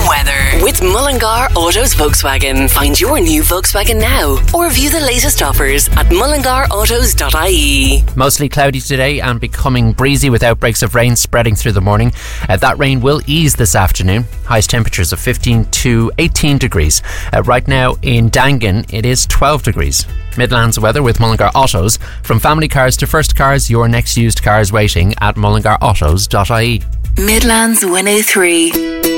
Weather with Mullingar Autos Volkswagen. Find your new Volkswagen now or view the latest offers at mullingarautos.ie. Mostly cloudy today and becoming breezy with outbreaks of rain spreading through the morning. That rain will ease this afternoon. Highest temperatures of 15 to 18 degrees. Right now in Dangan it is 12 degrees. Midlands weather with Mullingar Autos. From family cars to first cars, your next used car is waiting at mullingarautos.ie. Midlands 103.